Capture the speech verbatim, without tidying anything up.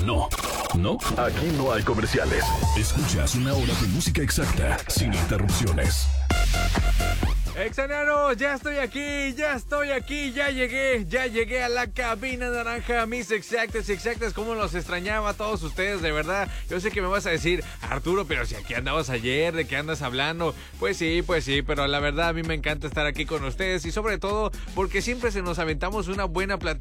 No, no, aquí no hay comerciales. Escuchas una hora de música exacta, sin interrupciones. Exaneros, ya estoy aquí, ya estoy aquí, ya llegué, ya llegué a la cabina naranja, mis exactas, exactas, como los extrañaba a todos ustedes, de verdad. Yo sé que me vas a decir, Arturo, pero si aquí andabas ayer, ¿de qué andas hablando? Pues sí, pues sí, pero la verdad a mí me encanta estar aquí con ustedes y sobre todo porque siempre se nos aventamos una buena plática.